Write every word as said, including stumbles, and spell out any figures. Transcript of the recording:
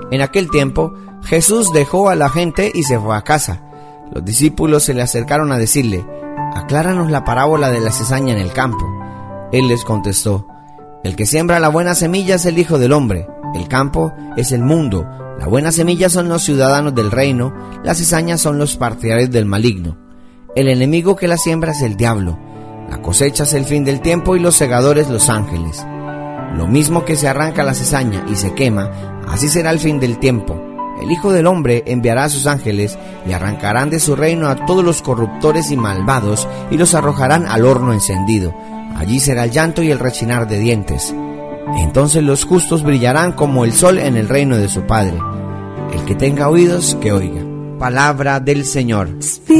En aquel tiempo, Jesús dejó a la gente y se fue a casa. Los discípulos se le acercaron a decirle: «Acláranos la parábola de la cizaña en el campo». Él les contestó: «El que siembra la buena semilla es el Hijo del Hombre. El campo es el mundo. La buena semilla son los ciudadanos del reino. Las cizañas son los partidarios del maligno. El enemigo que la siembra es el diablo. La cosecha es el fin del tiempo y los segadores los ángeles. Lo mismo que se arranca la cizaña y se quema, así será el fin del tiempo. El Hijo del Hombre enviará a sus ángeles y arrancarán de su reino a todos los corruptores y malvados y los arrojarán al horno encendido. Allí será el llanto y el rechinar de dientes. Entonces los justos brillarán como el sol en el reino de su Padre. El que tenga oídos, que oiga». Palabra del Señor.